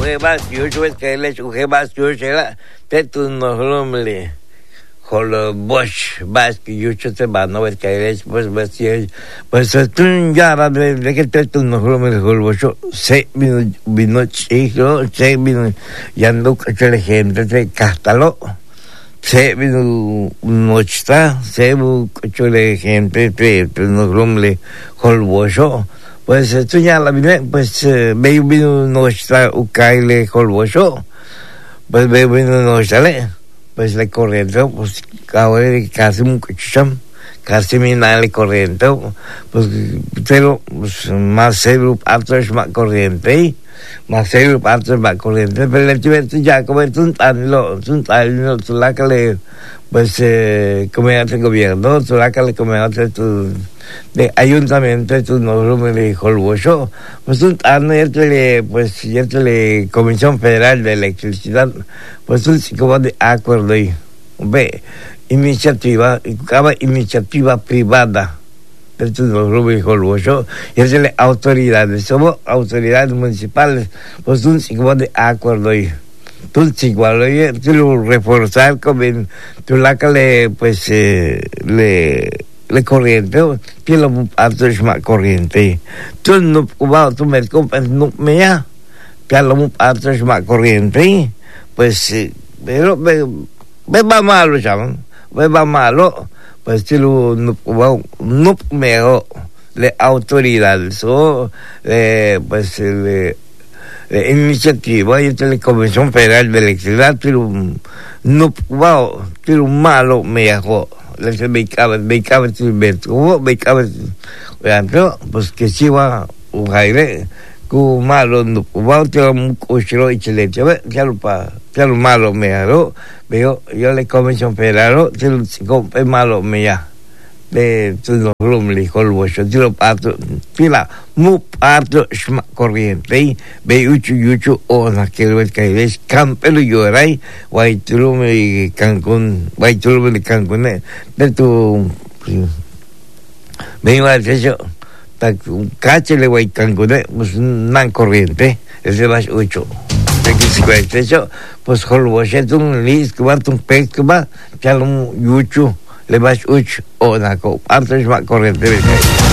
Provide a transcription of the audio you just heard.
ujebas yuchu es que le ujebas yuchu era te tu no rumle hol bosh bas que yuchu te va no es que le pues tú ya de que te tu no rumle hol bosh se vino chico se vino ya no que la gente te castalo se vino nochta se mucho la gente te no rumle hol bosh pues tú ya la vine pues vino nochta ukaile hol bosh pues vino nochta pues la corriente pues ahora casi un cucham casi minale corriente pues pero pues, más seguro atrás más corriente más seguro atrás más corriente pero el chico ya como tú la que le pues como ya el gobierno tú la que le como ya tu de ayuntamiento tú no me dijo el bolso pues tú pues ya le Comisión Federal de Electricidad pues tú como de acuerdo ahí ve iniciativa privada tú no me dijo el bolso y es la autoridades somos autoridades municipales pues tú como de acuerdo ahí tú igual tú reforzar como tú la que le pues le corriente que lo atrás más corriente tú no va tú me compras no me ya que lo atrás más corriente pues pero ve va malo chaval ve va malo pues tú no mejor le autoridades o pues iniciativa y la Comisión Federal de Electricidad pero no va pero malo mejor les becaba pues que si va un aire ku malo no va a un cochero y chile ya lo malo me hago veo yo le Comisión Federal es malo me ya de tu rumli colbocho tiro pato pila mu pato corriente ve yuchu o na que es campelo llorai guay turume Cancún de tu me iba a decir cachele guay Cancún pues nan corriente ese vas 8 de que si pues colbocho un lis que va un pez que va ya lo yuchu le vas uch o na ko antes va corriente